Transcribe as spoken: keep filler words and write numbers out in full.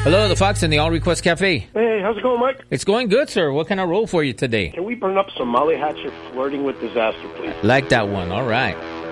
Hello, the Fox and the All Request Cafe. Hey, how's it going, Mike? It's going good, sir. What can I roll for you today? Can we burn up some Molly Hatchet Flirting with Disaster, please? Like that one. All right.